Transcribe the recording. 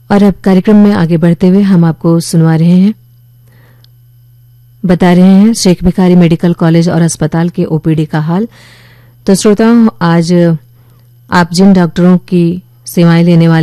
और अब कार्यक्रम में आगे बढ़ते हुए हम आपको बता रहे हैं शेख भिखारी मेडिकल कॉलेज और अस्पताल के ओपीडी का हाल। तो श्रोताओं, आज आप जिन डॉक्टरों की सेवाएं लेने वाले